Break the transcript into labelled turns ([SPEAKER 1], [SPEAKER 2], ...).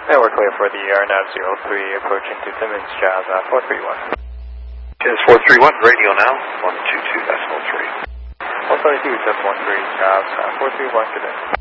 [SPEAKER 1] Yeah, we're clear for the RNAV 03 approaching to Timmins, Jazz 431.
[SPEAKER 2] Timmins 431, radio now, 122.3.
[SPEAKER 1] 122.13, Jazz 431, good day.